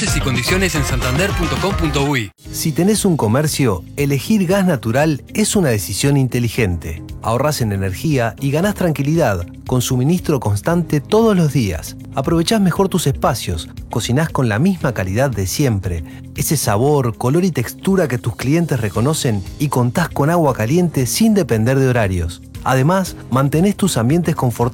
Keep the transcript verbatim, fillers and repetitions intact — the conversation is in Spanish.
Bases y condiciones en santander punto com punto uy. Si tenés un comercio, elegir gas natural es una decisión inteligente. Ahorrás en energía y ganás tranquilidad, con suministro constante todos los días. Aprovechás mejor tus espacios, cocinás con la misma calidad de siempre, ese sabor, color y textura que tus clientes reconocen y contás con agua caliente sin depender de horarios. Además, mantenés tus ambientes confortables